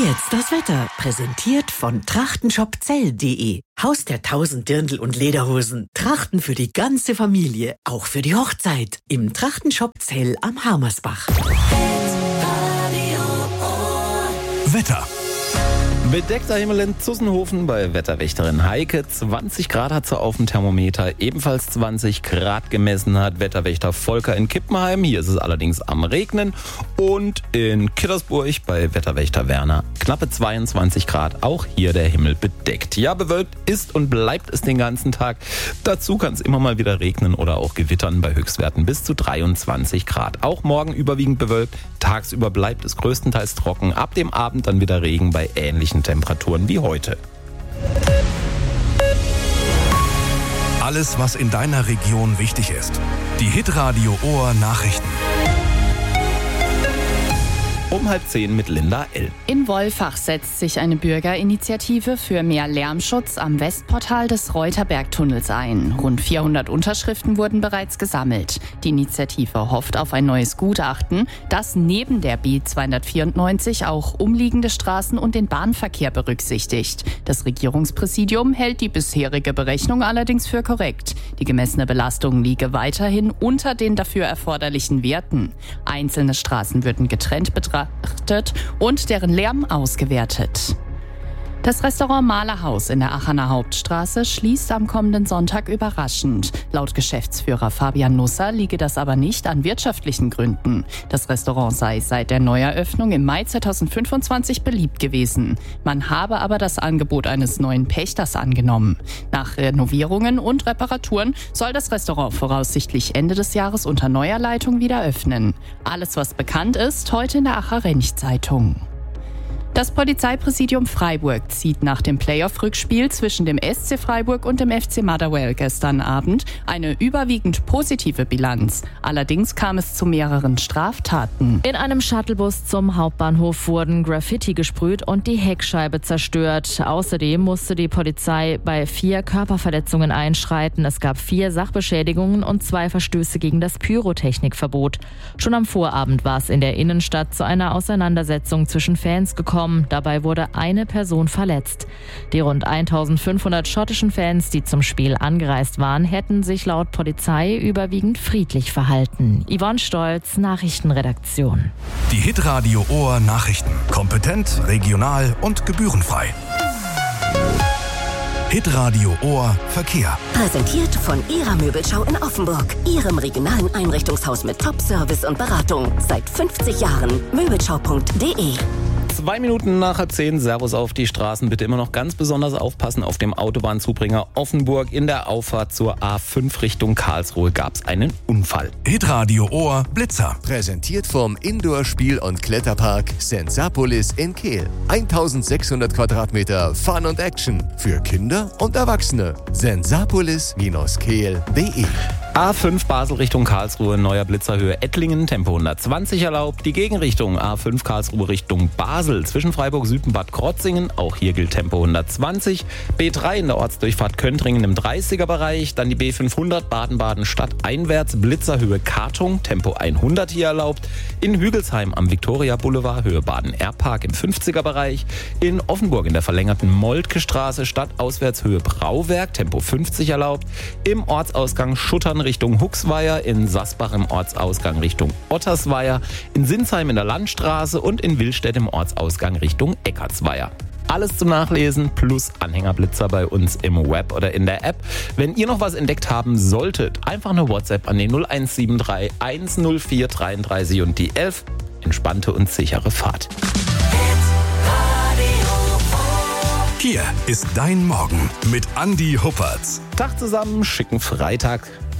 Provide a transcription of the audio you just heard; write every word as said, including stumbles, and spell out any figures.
Jetzt das Wetter, präsentiert von trachtenshopzell punkt de. Haus der tausend Dirndl und Lederhosen. Trachten für die ganze Familie, auch für die Hochzeit. Im Trachtenshop Zell am Harmersbach. Wetter. Bedeckter Himmel in Zussenhofen bei Wetterwächterin Heike. zwanzig Grad hat sie auf dem Thermometer, ebenfalls zwanzig Grad gemessen hat Wetterwächter Volker in Kippenheim. Hier ist es allerdings am Regnen. Und in Kittersburg bei Wetterwächter Werner knappe zweiundzwanzig Grad, auch hier der Himmel bedeckt. Ja, bewölkt ist und bleibt es den ganzen Tag. Dazu kann es immer mal wieder regnen oder auch gewittern bei Höchstwerten bis zu dreiundzwanzig Grad. Auch morgen überwiegend bewölkt, tagsüber bleibt es größtenteils trocken, ab dem Abend dann wieder Regen bei ähnlichen Temperaturen wie heute. Alles, was in deiner Region wichtig ist. Die Hitradio Ohr Nachrichten. Um halb zehn mit Linda L. In Wolfach setzt sich eine Bürgerinitiative für mehr Lärmschutz am Westportal des Reuterbergtunnels ein. Rund vierhundert Unterschriften wurden bereits gesammelt. Die Initiative hofft auf ein neues Gutachten, das neben der B zweihundertvierundneunzig auch umliegende Straßen und den Bahnverkehr berücksichtigt. Das Regierungspräsidium hält die bisherige Berechnung allerdings für korrekt. Die gemessene Belastung liege weiterhin unter den dafür erforderlichen Werten. Einzelne Straßen würden getrennt betrachtet und deren Lärm ausgewertet. Das Restaurant Malerhaus in der Aachener Hauptstraße schließt am kommenden Sonntag überraschend. Laut Geschäftsführer Fabian Nusser liege das aber nicht an wirtschaftlichen Gründen. Das Restaurant sei seit der Neueröffnung im Mai zweitausendfünfundzwanzig beliebt gewesen. Man habe aber das Angebot eines neuen Pächters angenommen. Nach Renovierungen und Reparaturen soll das Restaurant voraussichtlich Ende des Jahres unter neuer Leitung wieder öffnen. Alles, was bekannt ist, heute in der Aacher Rench-Zeitung. Das Polizeipräsidium Freiburg zieht nach dem Playoff-Rückspiel zwischen dem S C Freiburg und dem F C Motherwell gestern Abend eine überwiegend positive Bilanz. Allerdings kam es zu mehreren Straftaten. In einem Shuttlebus zum Hauptbahnhof wurden Graffiti gesprüht und die Heckscheibe zerstört. Außerdem musste die Polizei bei vier Körperverletzungen einschreiten. Es gab vier Sachbeschädigungen und zwei Verstöße gegen das Pyrotechnikverbot. Schon am Vorabend war es in der Innenstadt zu einer Auseinandersetzung zwischen Fans gekommen. Dabei wurde eine Person verletzt. Die rund eintausendfünfhundert schottischen Fans, die zum Spiel angereist waren, hätten sich laut Polizei überwiegend friedlich verhalten. Yvonne Stolz, Nachrichtenredaktion. Die Hitradio Ohr Nachrichten. Kompetent, regional und gebührenfrei. Hitradio Ohr Verkehr. Präsentiert von Ihrer Möbelschau in Offenburg. Ihrem regionalen Einrichtungshaus mit Top-Service und Beratung. Seit fünfzig Jahren. Möbelschau punkt de. Zwei Minuten nach halb zehn, Servus auf die Straßen. Bitte immer noch ganz besonders aufpassen auf dem Autobahnzubringer Offenburg. In der Auffahrt zur A fünf Richtung Karlsruhe gab es einen Unfall. Hitradio Ohr Blitzer. Präsentiert vom Indoor-Spiel- und Kletterpark Sensapolis in Kehl. eintausendsechshundert Quadratmeter Fun und Action für Kinder und Erwachsene. sensapolis Bindestrich kehl punkt de. A fünf Basel Richtung Karlsruhe, neuer Blitzerhöhe Ettlingen, Tempo hundertzwanzig erlaubt. Die Gegenrichtung A fünf Karlsruhe Richtung Basel, zwischen Freiburg Süd und Bad Krotzingen, auch hier gilt Tempo hundertzwanzig. B drei in der Ortsdurchfahrt Köntringen im dreißiger Bereich, dann die B fünfhundert Baden-Baden stadteinwärts, Blitzerhöhe Kartung, Tempo hundert hier erlaubt. In Hügelsheim am Viktoria Boulevard, Höhe Baden-Airpark im fünfziger Bereich. In Offenburg in der verlängerten Moltke Straße, stadtauswärts Höhe Brauwerk, Tempo fünfzig erlaubt. Im Ortsausgang Schuttern Richtung Huxweier, in Sasbach im Ortsausgang Richtung Ottersweier, in Sinsheim in der Landstraße und in Willstedt im Ortsausgang Richtung Eckartsweier. Alles zum Nachlesen plus Anhängerblitzer bei uns im Web oder in der App. Wenn ihr noch was entdeckt haben solltet, einfach eine WhatsApp an den null eins sieben drei eins null vier dreiunddreißig und die elf. Entspannte und sichere Fahrt. Hier ist dein Morgen mit Andi Huppertz. Tag zusammen, schicken Freitag.